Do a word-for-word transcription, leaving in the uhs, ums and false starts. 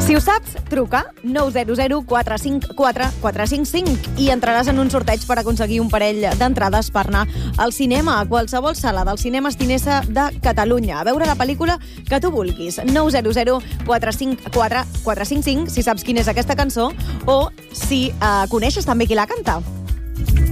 Si ho saps, truca nou zero zero quatre cinc quatre quatre cinc cinc i entraràs en un sorteig per aconseguir un parell d'entrades per anar al cinema, a qualsevol sala del cinema Estinesa de Catalunya, a veure la pel·lícula que tu vulguis. nou zero zero quatre cinc quatre quatre cinc cinc, si saps quina és aquesta cançó o si eh, coneixes també qui la canta.